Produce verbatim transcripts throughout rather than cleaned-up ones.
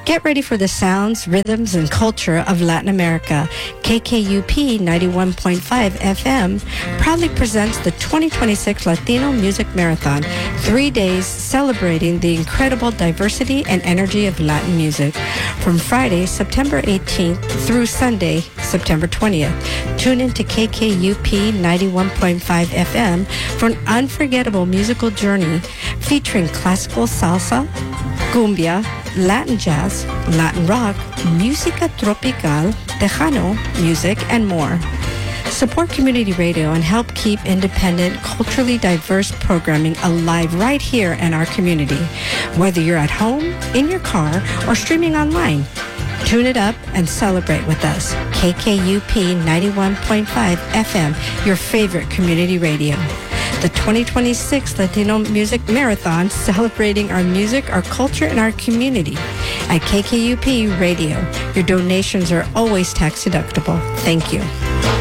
Get ready for the sounds, rhythms, and culture of Latin America. K K U P ninety-one point five F M proudly presents the twenty twenty-six Latino Music Marathon, three days celebrating the incredible diversity and energy of Latin music. From Friday, September eighteenth through Sunday, September twentieth. Tune in to K K U P ninety-one point five F M for an unforgettable musical journey featuring classical salsa, cumbia, Latin jazz, Latin rock, música tropical, Tejano music, and more. Support community radio and help keep independent, culturally diverse programming alive right here in our community. Whether you're at home, in your car, or streaming online, tune it up and celebrate with us. K K U P ninety-one point five F M, your favorite community radio. The twenty twenty-six Latino Music Marathon, celebrating our music, our culture, and our community. At K K U P Radio, your donations are always tax deductible. Thank you.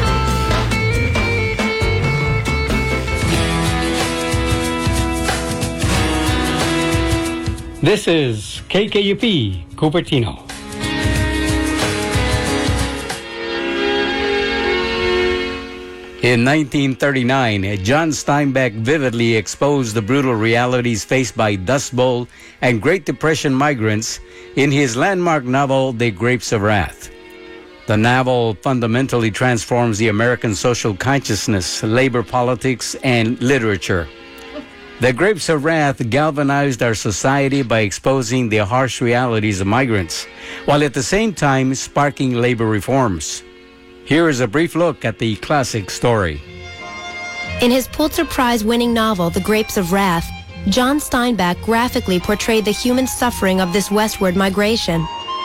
This is K K U P Cupertino. In nineteen thirty-nine, John Steinbeck vividly exposed the brutal realities faced by Dust Bowl and Great Depression migrants in his landmark novel, The Grapes of Wrath. The novel fundamentally transforms the American social consciousness, labor politics, and literature. The Grapes of Wrath galvanized our society by exposing the harsh realities of migrants, while at the same time sparking labor reforms. Here is a brief look at the classic story. In his Pulitzer Prize-winning novel, The Grapes of Wrath, John Steinbeck graphically portrayed the human suffering of this westward migration.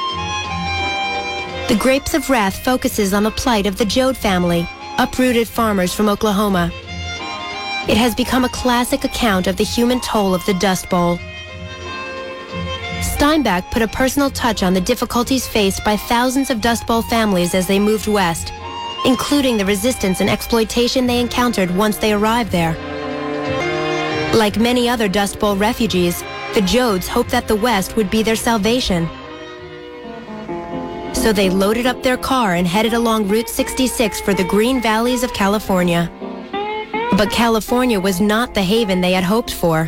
The Grapes of Wrath focuses on the plight of the Joad family, uprooted farmers from Oklahoma. It has become a classic account of the human toll of the Dust Bowl. Steinbeck put a personal touch on the difficulties faced by thousands of Dust Bowl families as they moved west, including the resistance and exploitation they encountered once they arrived there. Like many other Dust Bowl refugees, the Joads hoped that the West would be their salvation. So they loaded up their car and headed along Route sixty-six for the green valleys of California. But California was not the haven they had hoped for.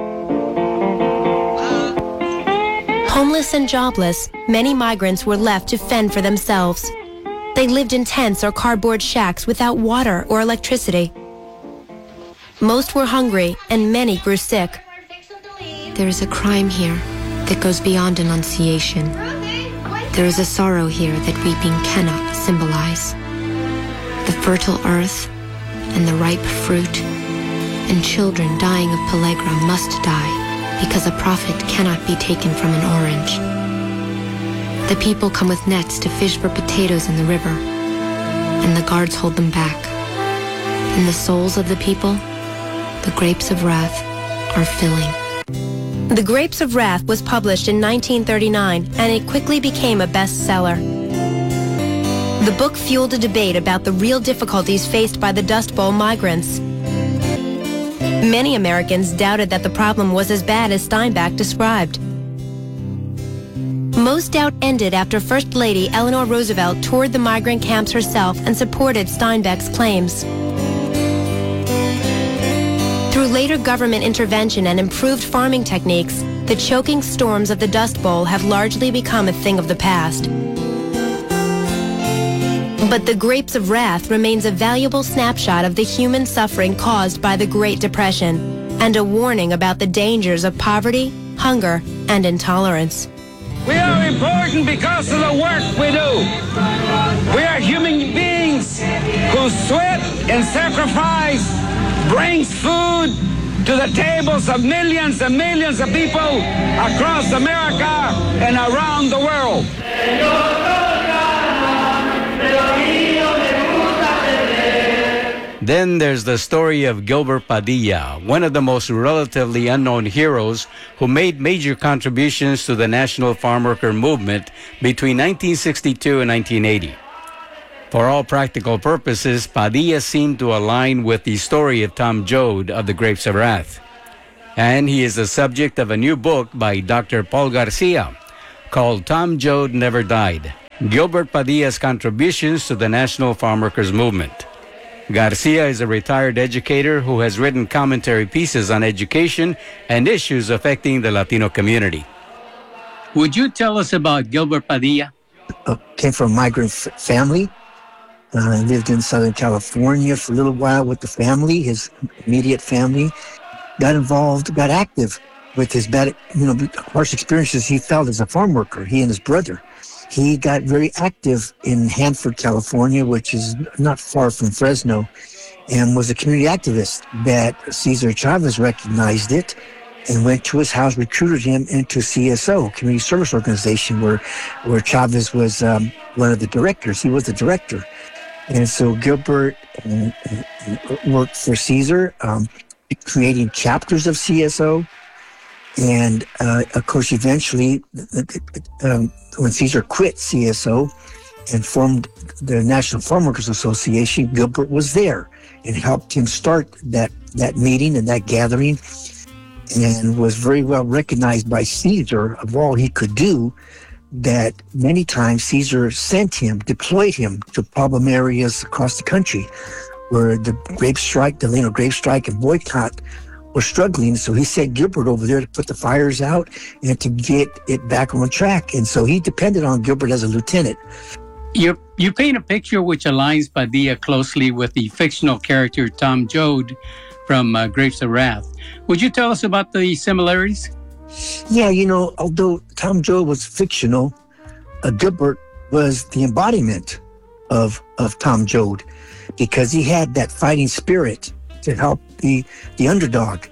Homeless and jobless, many migrants were left to fend for themselves. They lived in tents or cardboard shacks without water or electricity. Most were hungry, and many grew sick. There is a crime here that goes beyond denunciation. There is a sorrow here that weeping cannot symbolize. The fertile earth and the ripe fruit, and children dying of pellagra must die, because a profit cannot be taken from an orange. The people come with nets to fish for potatoes in the river, and the guards hold them back. In the souls of the people, the grapes of wrath are filling. The Grapes of Wrath was published in nineteen thirty-nine, and it quickly became a bestseller. The book fueled a debate about the real difficulties faced by the Dust Bowl migrants. Many Americans doubted that the problem was as bad as Steinbeck described. Most doubt ended after First Lady Eleanor Roosevelt toured the migrant camps herself and supported Steinbeck's claims. Through later government intervention and improved farming techniques, the choking storms of the Dust Bowl have largely become a thing of the past. But The Grapes of Wrath remains a valuable snapshot of the human suffering caused by the Great Depression, and a warning about the dangers of poverty, hunger, and intolerance. We are important because of the work we do. We are human beings whose sweat and sacrifice brings food to the tables of millions and millions of people across America and around the world. Then there's the story of Gilbert Padilla, one of the most relatively unknown heroes who made major contributions to the national farm worker movement between nineteen sixty-two and nineteen eighty. For all practical purposes, Padilla seemed to align with the story of Tom Joad of The Grapes of Wrath. And he is the subject of a new book by Doctor Paul Garcia, called Tom Joad Never Died, Gilbert Padilla's contributions to the National Farm Workers Movement. Garcia is a retired educator who has written commentary pieces on education and issues affecting the Latino community. Would you tell us about Gilbert Padilla? Uh, came from a migrant f- family. Uh, lived in Southern California for a little while with the family, his immediate family. Got involved, got active with his bad, you know, harsh experiences he felt as a farm worker, he and his brother. He got very active in Hanford, California, which is not far from Fresno, and was a community activist that Cesar Chavez recognized it and went to his house, recruited him into C S O, Community Service Organization, where, where Chavez was um, one of the directors. He was the director. And so Gilbert uh, worked for Cesar, um, creating chapters of C S O. And, uh, of course, eventually, um, when Cesar quit C S O and formed the National Farm Workers Association, Gilbert was there and helped him start that, that meeting and that gathering, and was very well recognized by Cesar of all he could do, that many times Cesar sent him, deployed him to problem areas across the country where the grape strike, the Latino grape strike and boycott were struggling. So he sent Gilbert over there to put the fires out and to get it back on track. And so he depended on Gilbert as a lieutenant. You you paint a picture which aligns Padilla closely with the fictional character Tom Joad from uh, Grapes of Wrath. Would you tell us about the similarities? Yeah, you know, although Tom Joad was fictional, uh, Gilbert was the embodiment of of Tom Joad, because he had that fighting spirit to help the the underdog.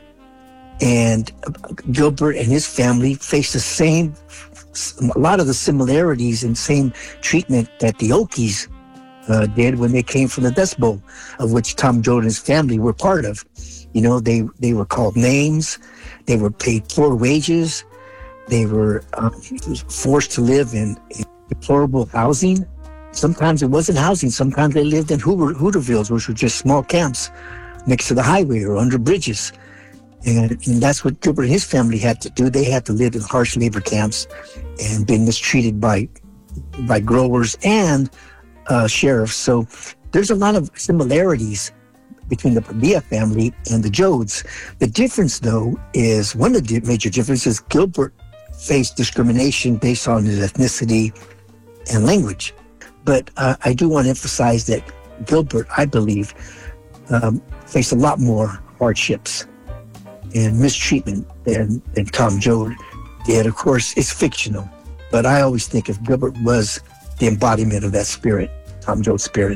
And Gilbert and his family faced the same, a lot of the similarities and same treatment that the Okies uh, did when they came from the Dust Bowl, of which Tom Joad and his family were part of. You know, they, they were called names, they were paid poor wages, they were um, forced to live in, in deplorable housing. Sometimes it wasn't housing, sometimes they lived in Hoover, Hootervilles, which were just small camps next to the highway or under bridges. And, and that's what Gilbert and his family had to do. They had to live in harsh labor camps and been mistreated by by growers and uh, sheriffs. So there's a lot of similarities between the Padilla family and the Joads. The difference, though, is one of the major differences, Gilbert faced discrimination based on his ethnicity and language. But uh, I do want to emphasize that Gilbert, I believe, um, faced a lot more hardships and mistreatment than, than Tom Joad did. Of course, it's fictional, but I always think if Gilbert was the embodiment of that spirit, Tom Joad's spirit.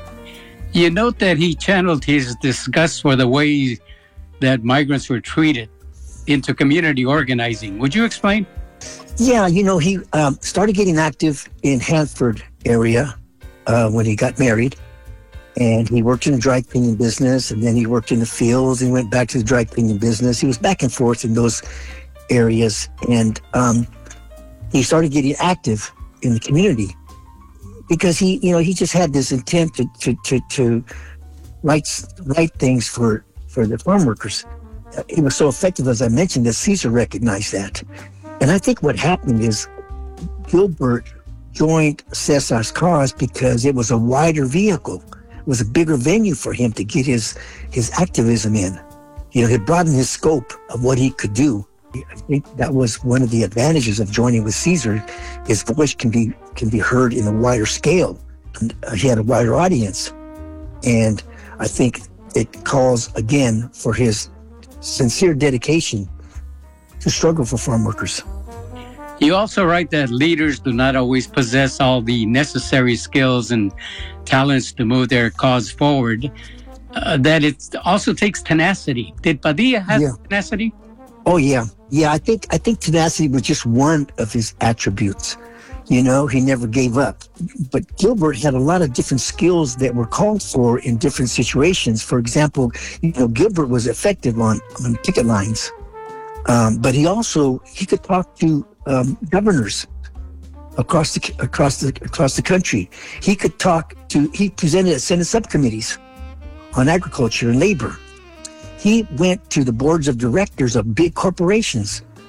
You note that he channeled his disgust for the way that migrants were treated into community organizing. Would you explain? Yeah, you know, he um, started getting active in Hanford area uh, when he got married. And he worked in the dry cleaning business, and then he worked in the fields and went back to the dry cleaning business. He was back and forth in those areas. And um, he started getting active in the community because he, you know, he just had this intent to to to, to write, write things for, for the farm workers. He was so effective, as I mentioned, that Cesar recognized that. And I think what happened is Gilbert joined Cesar's cause because it was a wider vehicle. Was a bigger venue for him to get his his activism in. You know, it broadened his scope of what he could do. I think that was one of the advantages of joining with Cesar. His voice can be can be heard in a wider scale. And he had a wider audience. And I think it calls again for his sincere dedication to struggle for farm workers. You also write that leaders do not always possess all the necessary skills and talents to move their cause forward, uh, that it also takes tenacity. Did Padilla have Yeah. tenacity? Oh yeah, yeah. I think I think tenacity was just one of his attributes. You know, he never gave up. But Gilbert had a lot of different skills that were called for in different situations. For example, you know, Gilbert was effective on on ticket lines, um, but he also he could talk to um, governors across the across the across the country. He could talk to. He presented at Senate subcommittees on agriculture and labor. He went to the boards of directors of big corporations,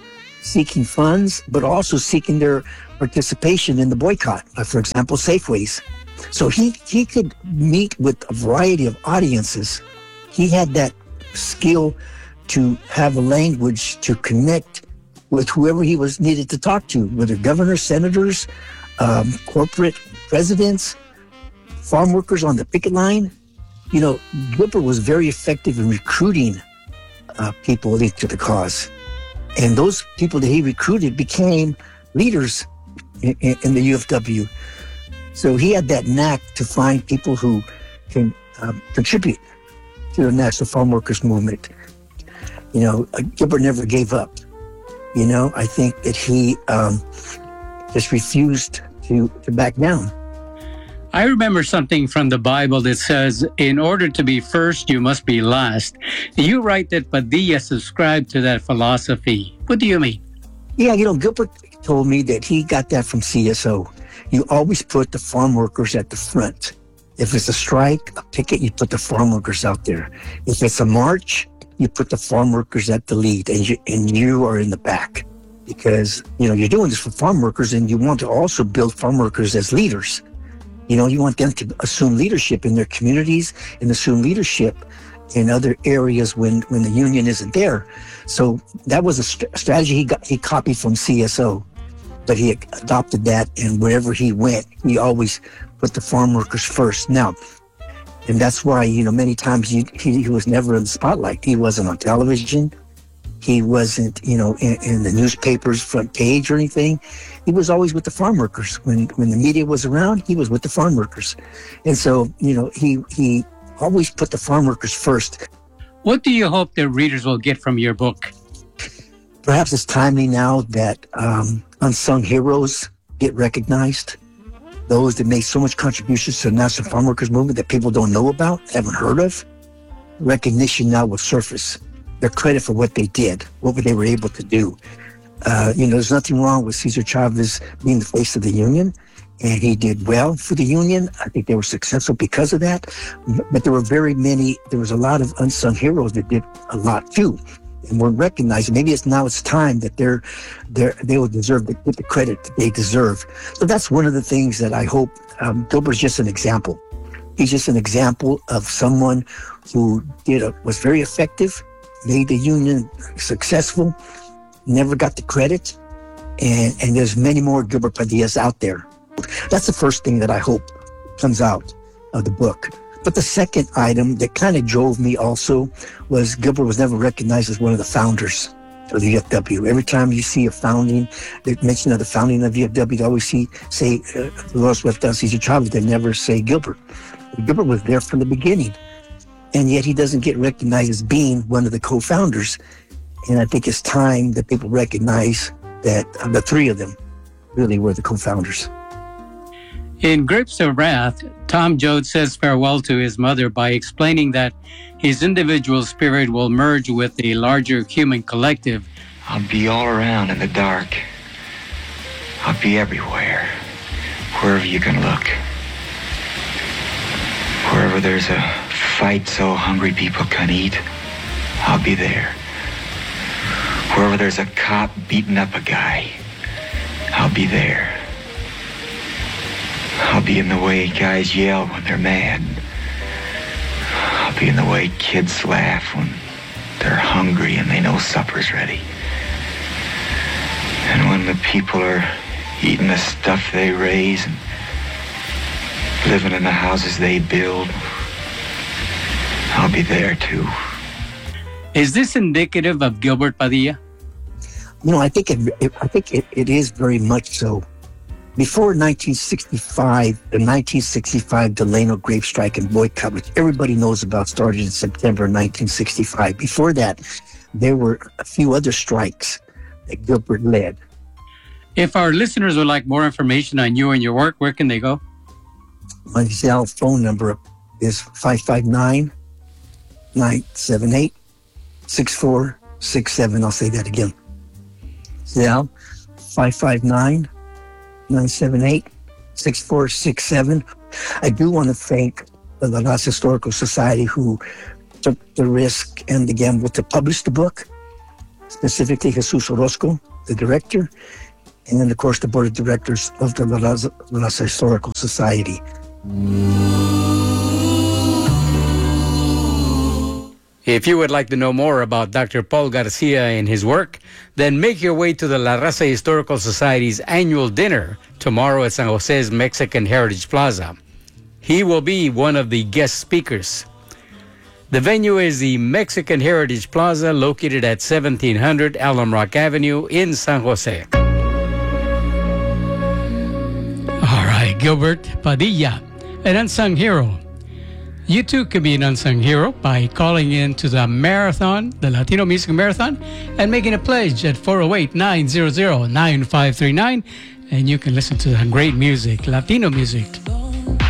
seeking funds, but also seeking their participation in the boycott. Uh, for example, Safeways. So he, he could meet with a variety of audiences. He had that skill to have a language to connect with whoever he was needed to talk to, whether governors, senators, um, corporate presidents, farm workers on the picket line. You know, Gilbert was very effective in recruiting uh, people into the cause. And those people that he recruited became leaders in, in, in the U F W. So he had that knack to find people who can um, contribute to the National Farm Workers Movement. You know, uh, Gilbert never gave up. You know, I think that he um, just refused to, to back down. I remember something from the Bible that says, in order to be first, you must be last. You write that Padilla subscribed to that philosophy. What do you mean? Yeah, you know, Gilbert told me that he got that from C S O. You always put the farm workers at the front. If it's a strike, a picket, you put the farm workers out there. If it's a march, you put the farm workers at the lead, and you, and you are in the back. Because, you know, you're doing this for farm workers, and you want to also build farm workers as leaders. You know, you want them to assume leadership in their communities and assume leadership in other areas when, when the union isn't there. So that was a st- strategy he got, he copied from C S O, but he adopted that, and wherever he went, he always put the farm workers first. Now, and that's why, you know, many times he, he, he was never in the spotlight. He wasn't on television. He wasn't, you know, in, in the newspaper's front page or anything. He was always with the farm workers. When when the media was around, he was with the farm workers. And so, you know, he he always put the farm workers first. What do you hope the readers will get from your book? Perhaps it's timely now that um, unsung heroes get recognized. Those that made so much contributions to the National Farm Workers Movement that people don't know about, haven't heard of. Recognition now will surface. Their credit for what they did, what they were able to do. Uh, you know, there's nothing wrong with Cesar Chavez being the face of the union, and he did well for the union. I think they were successful because of that. But there were very many, there was a lot of unsung heroes that did a lot too, and weren't recognized. Maybe it's now it's time that they're, they're, they will deserve to get the credit that they deserve. So that's one of the things that I hope. Um, Gilbert's just an example. He's just an example of someone who did a, was very effective, made the union successful, never got the credit, and, and there's many more Gilbert Padillas out there. That's the first thing that I hope comes out of the book. But the second item that kind of drove me also was Gilbert was never recognized as one of the founders of the U F W. Every time you see a founding, they mention of the founding of the U F W, they always see, say, uh, Dolores Huerta, Cesar Chavez, they never say Gilbert. Gilbert was there from the beginning. And yet he doesn't get recognized as being one of the co-founders. And I think it's time that people recognize that uh, the three of them really were the co-founders. In Grapes of Wrath, Tom Joad says farewell to his mother by explaining that his individual spirit will merge with a larger human collective. I'll be all around in the dark. I'll be everywhere, wherever you can look. Wherever there's a fight so hungry people can eat, I'll be there. Wherever there's a cop beating up a guy, I'll be there. I'll be in the way guys yell when they're mad. I'll be in the way kids laugh when they're hungry and they know supper's ready. And when the people are eating the stuff they raise and living in the houses they build, I'll be there too. Is this indicative of Gilbert Padilla? You know, I think it, it I think it, it is very much so. Before nineteen sixty-five, the nineteen sixty-five Delano grape strike and boycott, which everybody knows about, started in September nineteen sixty-five. Before that, there were a few other strikes that Gilbert led. If our listeners would like more information on you and your work, where can they go? My cell phone number is five five nine, nine seven eight, six four six seven. I'll say that again. Cell five five nine, nine seven eight, six four six seven. I do want to thank the La Raza Historical Society who took the risk and the gamble to publish the book, specifically Jesus Orozco the director, and then, of course, the board of directors of the La Raza, La Raza Historical Society. If you would like to know more about Doctor Paul Garcia and his work, then make your way to the La Raza Historical Society's annual dinner tomorrow at San Jose's Mexican Heritage Plaza. He will be one of the guest speakers. The venue is the Mexican Heritage Plaza located at seventeen hundred Alum Rock Avenue in San Jose. All right, Gilbert Padilla, an unsung hero. You too can be an unsung hero by calling in to the marathon, the Latino Music Marathon, and making a pledge at four oh eight, nine hundred, nine five three nine. And you can listen to some great music, Latino music.